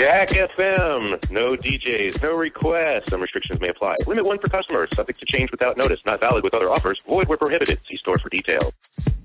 Jack FM. No DJs, no requests. Some restrictions may apply. Limit 1 per customer. Subject to change without notice. Not valid with other offers. Void where prohibited. See store for details.